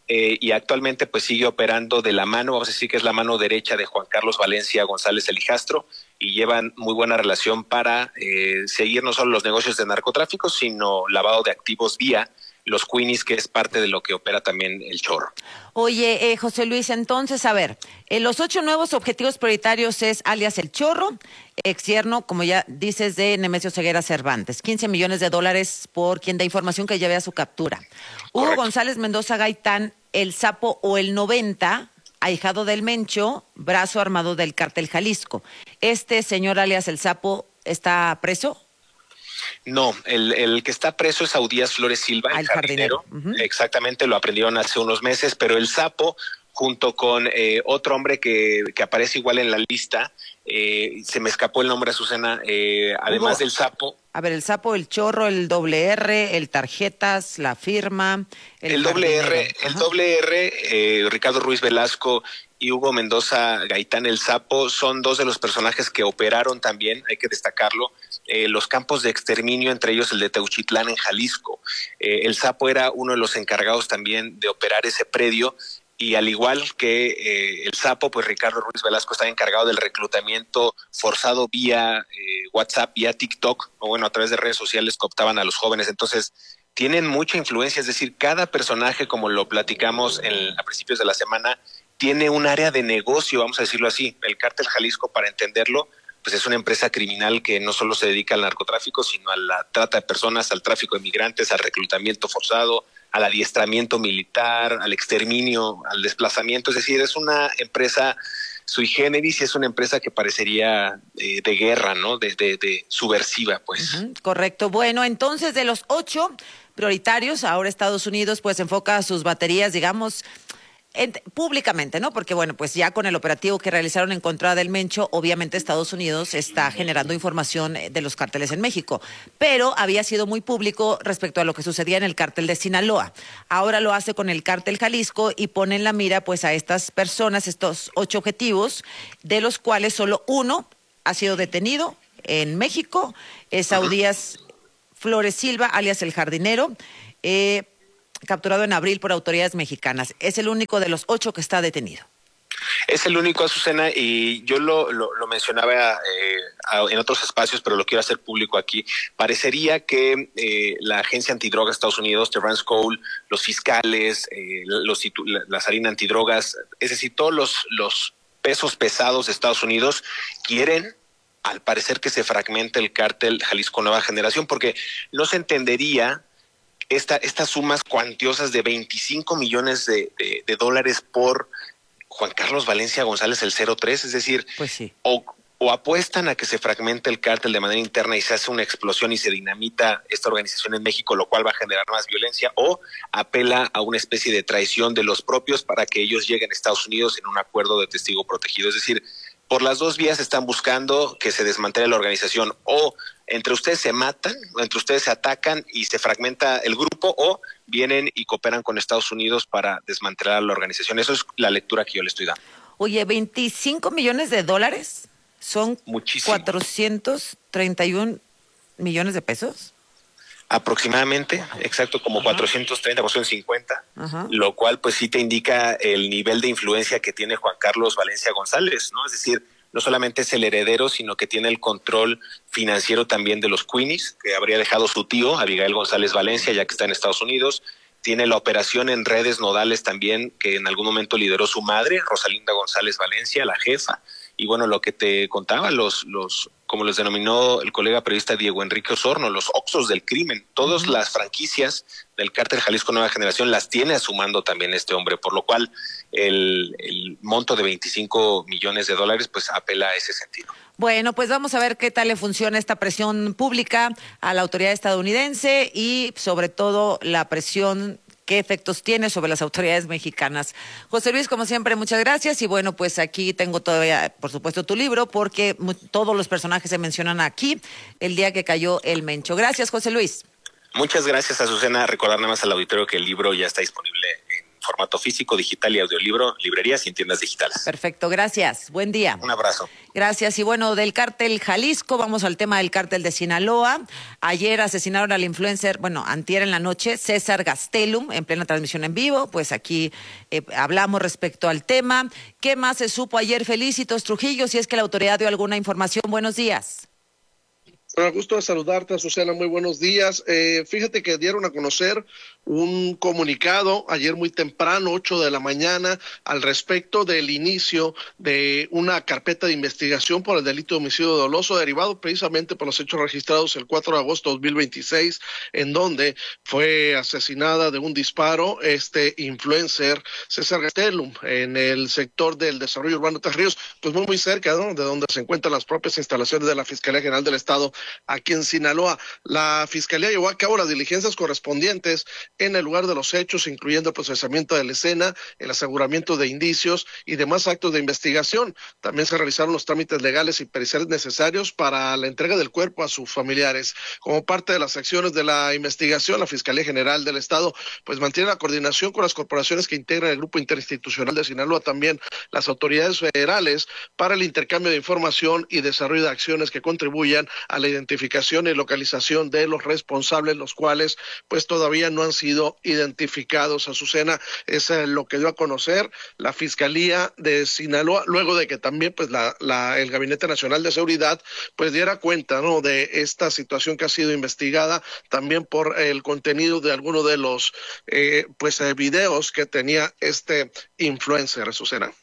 y actualmente pues sigue operando de la mano, vamos a decir que es la mano derecha de Juan Carlos Valencia González, el hijastro, y llevan muy buena relación para seguir no solo los negocios de narcotráfico, sino lavado de activos vía los Queenies, que es parte de lo que opera también El Chorro. Oye, José Luis, entonces, a ver, los 8 nuevos objetivos prioritarios es alias El Chorro, exierno, como ya dices, de Nemesio Ceguera Cervantes, $15 millones por quien da información que lleve a su captura. Hugo González Mendoza Gaitán, El Sapo o el 90, ahijado del Mencho, brazo armado del cártel Jalisco. ¿Este señor alias El Sapo está preso? No, el que está preso es Audías Flores Silva, el jardinero. Exactamente, lo aprendieron hace unos meses, pero El Sapo, junto con otro hombre que aparece igual en la lista, se me escapó el nombre, Azucena, además del Sapo. A ver, El Sapo, El Chorro, el R, el Tarjetas, La Firma. El R, Ricardo Ruiz Velasco y Hugo Mendoza Gaitán, El Sapo, son 2 de los personajes que operaron también, hay que destacarlo, los campos de exterminio, entre ellos el de Teuchitlán en Jalisco. El Sapo era uno de los encargados también de operar ese predio, y al igual que El Sapo, pues Ricardo Ruiz Velasco estaba encargado del reclutamiento forzado vía WhatsApp, vía TikTok, o bueno, a través de redes sociales que optaban a los jóvenes. Entonces, tienen mucha influencia, es decir, cada personaje, como lo platicamos a principios de la semana, tiene un área de negocio, vamos a decirlo así. El cártel Jalisco, para entenderlo, pues es una empresa criminal que no solo se dedica al narcotráfico, sino a la trata de personas, al tráfico de migrantes, al reclutamiento forzado, al adiestramiento militar, al exterminio, al desplazamiento. Es decir, es una empresa sui generis y es una empresa que parecería de guerra, ¿no? De subversiva, pues. Correcto. Bueno, entonces de los 8 prioritarios, ahora Estados Unidos pues enfoca sus baterías, digamos, públicamente, ¿no? Porque bueno, pues ya con el operativo que realizaron en contra del Mencho, obviamente Estados Unidos está generando información de los cárteles en México, pero había sido muy público respecto a lo que sucedía en el cártel de Sinaloa. Ahora lo hace con el cártel Jalisco y pone en la mira pues a estas personas, estos 8 objetivos, de los cuales solo uno ha sido detenido en México, es Saudías Flores Silva, alias El Jardinero, capturado en abril por autoridades mexicanas. Es el único de los 8 que está detenido. Es el único, Azucena, y yo lo mencionaba en otros espacios, pero lo quiero hacer público aquí. Parecería que la agencia antidroga de Estados Unidos, Terrence Cole, los fiscales, la Sarina antidrogas, es decir, todos los pesos pesados de Estados Unidos quieren, al parecer, que se fragmente el cártel Jalisco Nueva Generación, porque no se entendería estas sumas cuantiosas de 25 millones de dólares por Juan Carlos Valencia González, el 03, es decir, pues sí. o apuestan a que se fragmente el cártel de manera interna y se hace una explosión y se dinamita esta organización en México, lo cual va a generar más violencia, o apela a una especie de traición de los propios para que ellos lleguen a Estados Unidos en un acuerdo de testigo protegido. Es decir, por las dos vías están buscando que se desmantele la organización, o entre ustedes se matan, o entre ustedes se atacan y se fragmenta el grupo, o vienen y cooperan con Estados Unidos para desmantelar la organización. Eso es la lectura que yo le estoy dando. Oye, 25 millones de dólares son muchísimo. 431 millones de pesos. Aproximadamente, exacto, como 430, 450, lo cual pues sí te indica el nivel de influencia que tiene Juan Carlos Valencia González, ¿no? Es decir, no solamente es el heredero, sino que tiene el control financiero también de los Queenies, que habría dejado su tío, Abigail González Valencia, ya que está en Estados Unidos. Tiene la operación en redes nodales también, que en algún momento lideró su madre, Rosalinda González Valencia, la jefa. Y bueno, lo que te contaba, como los denominó el colega periodista Diego Enrique Osorno, los Oxxos del crimen. Todas las franquicias del cártel Jalisco Nueva Generación las tiene a su mando también este hombre, por lo cual el monto de 25 millones de dólares pues apela a ese sentido. Bueno, pues vamos a ver qué tal le funciona esta presión pública a la autoridad estadounidense y sobre todo la presión, qué efectos tiene sobre las autoridades mexicanas. José Luis, como siempre, muchas gracias. Y bueno, pues aquí tengo todavía, por supuesto, tu libro, porque todos los personajes se mencionan aquí el día que cayó el Mencho. Gracias, José Luis. Muchas gracias, Azucena. Recordar nada más al auditorio que el libro ya está disponible en formato físico, digital y audiolibro, librerías y en tiendas digitales. Perfecto, gracias. Buen día. Un abrazo. Gracias. Y bueno, del cártel Jalisco, vamos al tema del cártel de Sinaloa. Ayer asesinaron al influencer, antier en la noche, César Gastelum, en plena transmisión en vivo. Pues aquí hablamos respecto al tema. ¿Qué más se supo ayer, Felicitos Trujillo? Si es que la autoridad dio alguna información. Buenos días. Bueno, gusto de saludarte, Azucena, muy buenos días. Fíjate que dieron a conocer un comunicado ayer muy temprano, 8 de la mañana, al respecto del inicio de una carpeta de investigación por el delito de homicidio doloso derivado precisamente por los hechos registrados el 4 de agosto de 2026, en donde fue asesinada de un disparo este influencer César Gastelum en el sector del desarrollo urbano de Ríos, pues muy cerca, ¿no?, de donde se encuentran las propias instalaciones de la Fiscalía General del Estado aquí en Sinaloa. La Fiscalía llevó a cabo las diligencias correspondientes en el lugar de los hechos, incluyendo el procesamiento de la escena, el aseguramiento de indicios y demás actos de investigación. También se realizaron los trámites legales y periciales necesarios para la entrega del cuerpo a sus familiares. Como parte de las acciones de la investigación, la Fiscalía General del Estado pues mantiene la coordinación con las corporaciones que integran el Grupo Interinstitucional de Sinaloa, también las autoridades federales, para el intercambio de información y desarrollo de acciones que contribuyan a la identificación y localización de los responsables, los cuales pues todavía no han sido identificados. Azucena, es lo que dio a conocer la Fiscalía de Sinaloa, luego de que también pues el Gabinete Nacional de Seguridad pues diera cuenta, ¿no?, de esta situación que ha sido investigada también por el contenido de algunos de los videos que tenía este influencer, Azucena.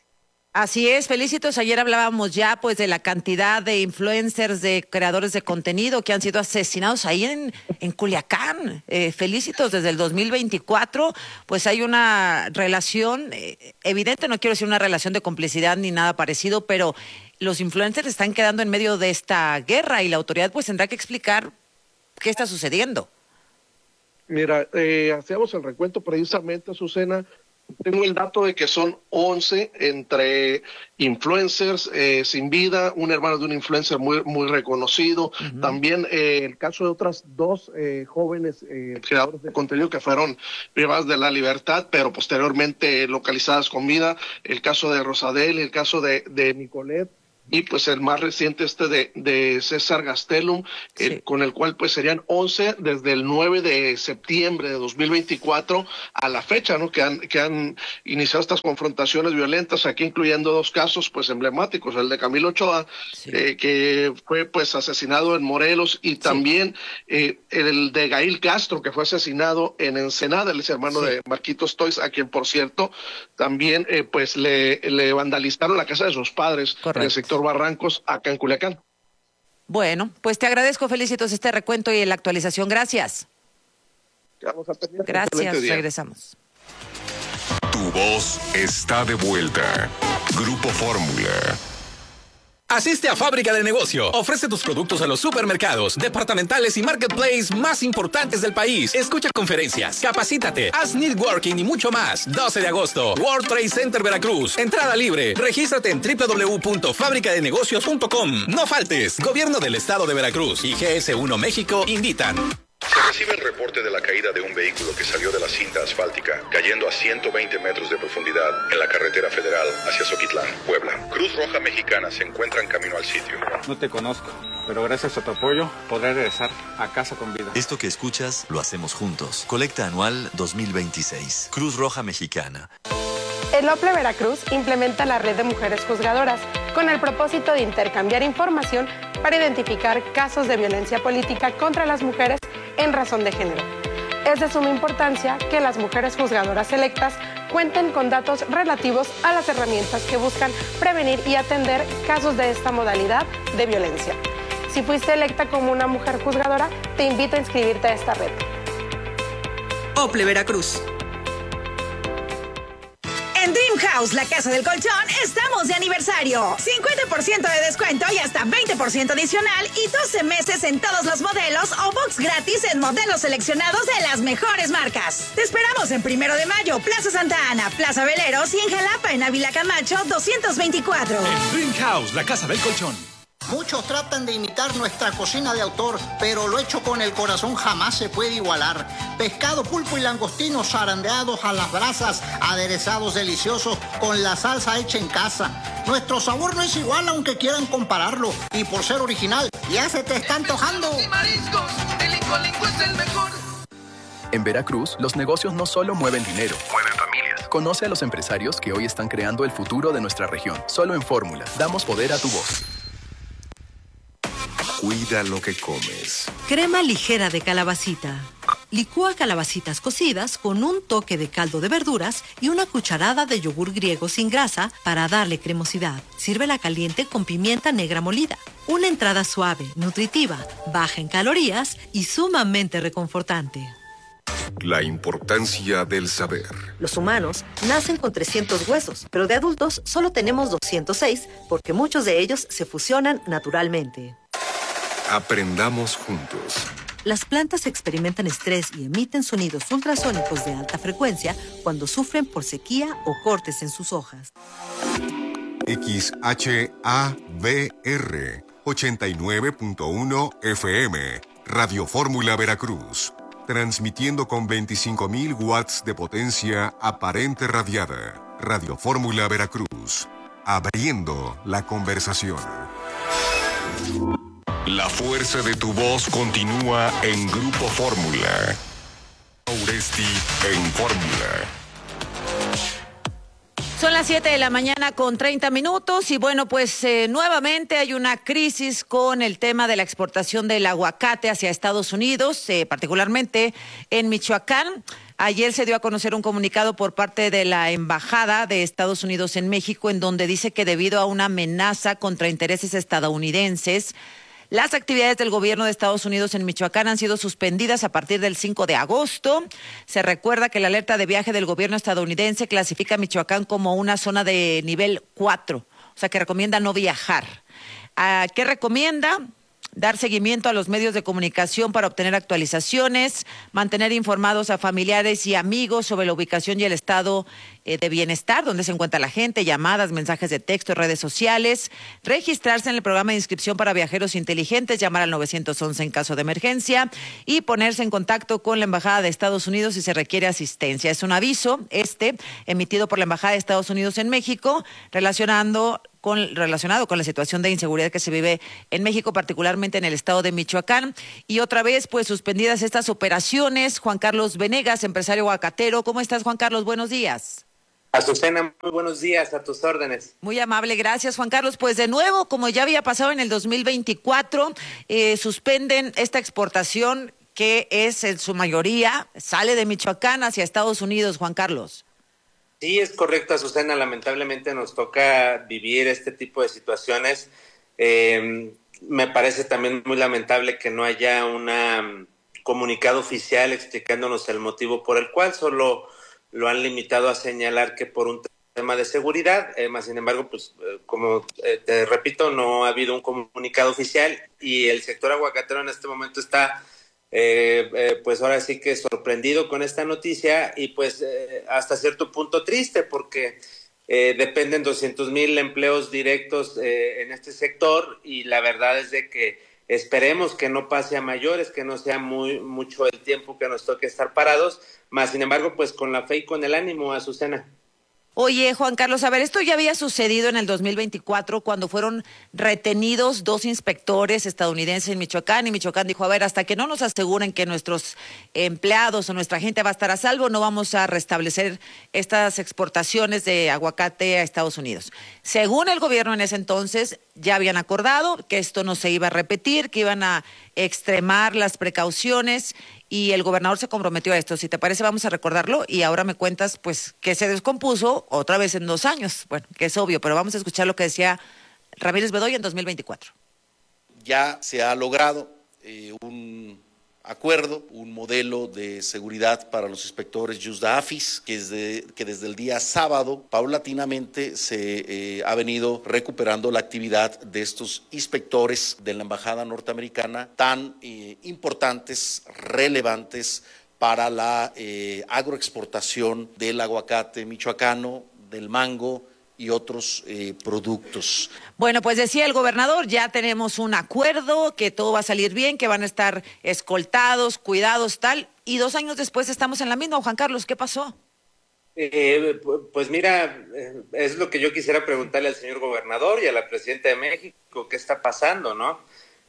Así es, Felicitos, ayer hablábamos ya pues de la cantidad de influencers, de creadores de contenido que han sido asesinados ahí en Culiacán. Felicitos, desde el 2024 pues hay una relación evidente, no quiero decir una relación de complicidad ni nada parecido, pero los influencers están quedando en medio de esta guerra y la autoridad pues tendrá que explicar qué está sucediendo. Mira, hacíamos el recuento precisamente, Azucena. Tengo el dato de que son 11 entre influencers sin vida, un hermano de un influencer muy reconocido. También el caso de otras 2 jóvenes creadores de contenido que fueron privadas de la libertad, pero posteriormente localizadas con vida. El caso de Rosadel, el caso de Nicolet. Y pues el más reciente de César Gastelum, con el cual pues serían 11 desde el 9 de septiembre de 2024 a la fecha, ¿no? Que han iniciado estas confrontaciones violentas, aquí incluyendo 2 casos pues emblemáticos, el de Camilo Ochoa, que fue pues asesinado en Morelos, y también el de Gail Castro, que fue asesinado en Ensenada, él es hermano de Marquitos Toys, a quien por cierto también pues le vandalizaron la casa de sus padres. En el sector Barrancos, acá en Culiacán. Bueno, pues te agradezco, Felicitos, este recuento y la actualización. Gracias. Gracias, regresamos. Tu voz está de vuelta. Grupo Fórmula. Asiste a Fábrica de Negocio. Ofrece tus productos a los supermercados, departamentales y marketplace más importantes del país. Escucha conferencias, capacítate, haz networking y mucho más. 12 de agosto, World Trade Center Veracruz. Entrada libre. Regístrate en www.fabricadenegocios.com. No faltes. Gobierno del Estado de Veracruz y GS1 México invitan. Se recibe el reporte de la caída de un vehículo que salió de la cinta asfáltica, cayendo a 120 metros de profundidad en la carretera federal hacia Zoquitlán, Puebla. Cruz Roja Mexicana se encuentra en camino al sitio. No te conozco, pero gracias a tu apoyo podré regresar a casa con vida. Esto que escuchas lo hacemos juntos. Colecta anual 2026. Cruz Roja Mexicana. El OPLE Veracruz implementa la red de mujeres juzgadoras con el propósito de intercambiar información para identificar casos de violencia política contra las mujeres en razón de género. Es de suma importancia que las mujeres juzgadoras electas cuenten con datos relativos a las herramientas que buscan prevenir y atender casos de esta modalidad de violencia. Si fuiste electa como una mujer juzgadora, te invito a inscribirte a esta red. OPLE Veracruz. En Dream House, la casa del colchón, estamos de aniversario. 50% de descuento y hasta 20% adicional y 12 meses en todos los modelos o box gratis en modelos seleccionados de las mejores marcas. Te esperamos en 1 de mayo, Plaza Santa Ana, Plaza Veleros y en Jalapa, en Ávila Camacho, 224. En Dream House, la casa del colchón. Muchos tratan de imitar nuestra cocina de autor, pero lo hecho con el corazón jamás se puede igualar. Pescado, pulpo y langostinos zarandeados a las brasas, aderezados deliciosos con la salsa hecha en casa. Nuestro sabor no es igual aunque quieran compararlo, y por ser original, ya se te está antojando. El Lincoln es el mejor. En Veracruz, los negocios no solo mueven dinero, mueven familias. Conoce a los empresarios que hoy están creando el futuro de nuestra región. Solo en Fórmula, damos poder a tu voz. Cuida lo que comes. Crema ligera de calabacita. Licúa calabacitas cocidas con un toque de caldo de verduras y una cucharada de yogur griego sin grasa para darle cremosidad. Sírvela caliente con pimienta negra molida. Una entrada suave, nutritiva, baja en calorías y sumamente reconfortante. La importancia del saber. Los humanos nacen con 300 huesos, pero de adultos solo tenemos 206 porque muchos de ellos se fusionan naturalmente. Aprendamos juntos. Las plantas experimentan estrés y emiten sonidos ultrasónicos de alta frecuencia cuando sufren por sequía o cortes en sus hojas. XHABR 89.1 FM, Radio Fórmula Veracruz, transmitiendo con 25.000 watts de potencia aparente radiada. Radio Fórmula Veracruz, abriendo la conversación. La fuerza de tu voz continúa en Grupo Fórmula. Uresti en Fórmula. Son las 7 de la mañana con 30 minutos y bueno, pues nuevamente hay una crisis con el tema de la exportación del aguacate hacia Estados Unidos, particularmente en Michoacán. Ayer se dio a conocer un comunicado por parte de la Embajada de Estados Unidos en México, en donde dice que debido a una amenaza contra intereses estadounidenses, las actividades del gobierno de Estados Unidos en Michoacán han sido suspendidas a partir del 5 de agosto. Se recuerda que la alerta de viaje del gobierno estadounidense clasifica a Michoacán como una zona de nivel 4, o sea que recomienda no viajar. ¿Qué recomienda? Dar seguimiento a los medios de comunicación para obtener actualizaciones, mantener informados a familiares y amigos sobre la ubicación y el estado de bienestar, donde se encuentra la gente, llamadas, mensajes de texto, redes sociales, registrarse en el programa de inscripción para viajeros inteligentes, llamar al 911 en caso de emergencia y ponerse en contacto con la Embajada de Estados Unidos si se requiere asistencia. Es un aviso, emitido por la Embajada de Estados Unidos en México, relacionado con la situación de inseguridad que se vive en México, particularmente en el estado de Michoacán. Y otra vez, pues, suspendidas estas operaciones. Juan Carlos Venegas, empresario aguacatero. ¿Cómo estás, Juan Carlos? Buenos días. Azucena, muy buenos días, a tus órdenes. Muy amable, gracias, Juan Carlos. Pues de nuevo, como ya había pasado en el 2024, suspenden esta exportación que es en su mayoría, sale de Michoacán hacia Estados Unidos, Juan Carlos. Sí, es correcto, Azucena. Lamentablemente nos toca vivir este tipo de situaciones. Me parece también muy lamentable que no haya un comunicado oficial explicándonos el motivo por el cual, solo lo han limitado a señalar que por un tema de seguridad, más sin embargo, pues como te repito, no ha habido un comunicado oficial y el sector aguacatero en este momento está pues ahora sí que sorprendido con esta noticia y pues hasta cierto punto triste porque dependen 200,000 empleos directos en este sector y la verdad es de que esperemos que no pase a mayores, que no sea mucho el tiempo que nos toque estar parados, más sin embargo pues con la fe y con el ánimo, Azucena. Oye, Juan Carlos, a ver, esto ya había sucedido en el 2024 cuando fueron retenidos 2 inspectores estadounidenses en Michoacán y Michoacán dijo, a ver, hasta que no nos aseguren que nuestros empleados o nuestra gente va a estar a salvo, no vamos a restablecer estas exportaciones de aguacate a Estados Unidos. Según el gobierno en ese entonces, ya habían acordado que esto no se iba a repetir, que iban a extremar las precauciones y el gobernador se comprometió a esto. Si te parece, vamos a recordarlo y ahora me cuentas pues que se descompuso otra vez en 2 años. Bueno, que es obvio, pero vamos a escuchar lo que decía Ramírez Bedoya en 2024. Ya se ha logrado un acuerdo, un modelo de seguridad para los inspectores Yusda-AFIS, que desde el día sábado paulatinamente se ha venido recuperando la actividad de estos inspectores de la Embajada norteamericana tan importantes, relevantes para la agroexportación del aguacate michoacano, del mango y otros productos. Bueno, pues decía el gobernador, ya tenemos un acuerdo, que todo va a salir bien, que van a estar escoltados, cuidados, tal, y 2 años después estamos en la misma. Juan Carlos, ¿qué pasó? Pues mira, es lo que yo quisiera preguntarle al señor gobernador y a la presidenta de México, ¿qué está pasando, no?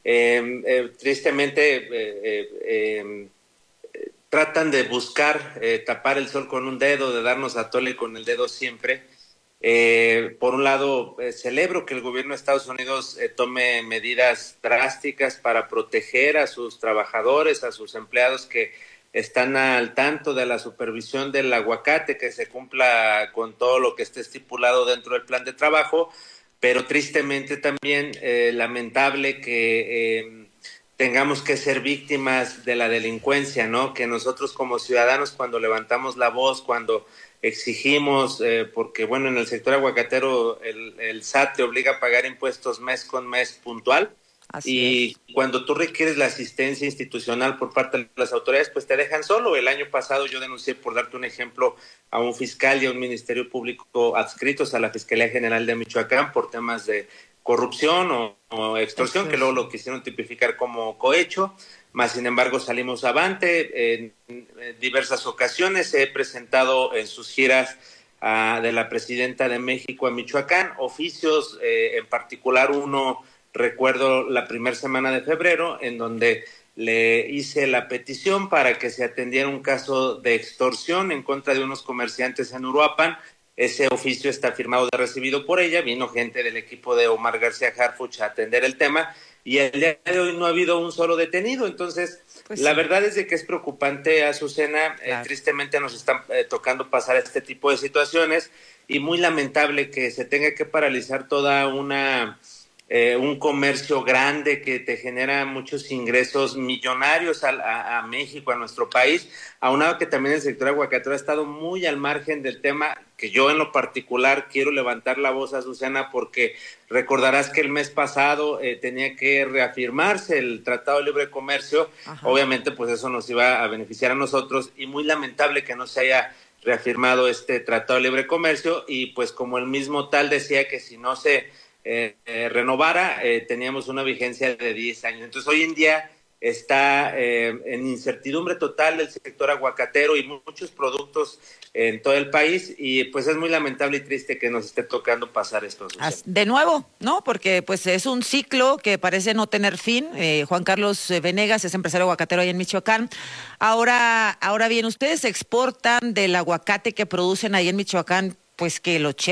Tristemente tratan de buscar tapar el sol con un dedo, de darnos a tole con el dedo siempre. Por un lado, celebro que el gobierno de Estados Unidos tome medidas drásticas para proteger a sus trabajadores, a sus empleados que están al tanto de la supervisión del aguacate, que se cumpla con todo lo que esté estipulado dentro del plan de trabajo, pero tristemente también lamentable que tengamos que ser víctimas de la delincuencia, ¿no? Que nosotros como ciudadanos cuando levantamos la voz, cuando exigimos, porque bueno, en el sector aguacatero el SAT te obliga a pagar impuestos mes con mes puntual. Así es. Cuando tú requieres la asistencia institucional por parte de las autoridades, pues te dejan solo. El año pasado yo denuncié, por darte un ejemplo, a un fiscal y a un ministerio público adscritos a la Fiscalía General de Michoacán por temas de corrupción o extorsión, que luego lo quisieron tipificar como cohecho. Más sin embargo salimos avante. En diversas ocasiones he presentado en sus giras de la presidenta de México a Michoacán oficios, en particular uno, recuerdo la primera semana de febrero, en donde le hice la petición para que se atendiera un caso de extorsión en contra de unos comerciantes en Uruapan. Ese oficio está firmado de recibido por ella, vino gente del equipo de Omar García Harfuch a atender el tema y el día de hoy no ha habido un solo detenido. Entonces, La verdad es de que es preocupante, Azucena. Tristemente nos están tocando pasar este tipo de situaciones y muy lamentable que se tenga que paralizar toda un comercio grande que te genera muchos ingresos millonarios a México, a nuestro país, aunado que también el sector aguacatero ha estado muy al margen del tema, que yo en lo particular quiero levantar la voz, Azucena, porque recordarás que el mes pasado tenía que reafirmarse el Tratado de Libre Comercio. Ajá. Obviamente pues eso nos iba a beneficiar a nosotros y muy lamentable que no se haya reafirmado este Tratado de Libre Comercio y pues como el mismo tal decía que si no se renovara, teníamos una vigencia de 10 años. Entonces hoy en día está en incertidumbre total el sector aguacatero y muchos productos en todo el país y pues es muy lamentable y triste que nos esté tocando pasar esto. De nuevo, ¿no? Porque pues es un ciclo que parece no tener fin. Juan Carlos Venegas es empresario aguacatero ahí en Michoacán. Ahora bien, ustedes exportan del aguacate que producen ahí en Michoacán, pues que el 80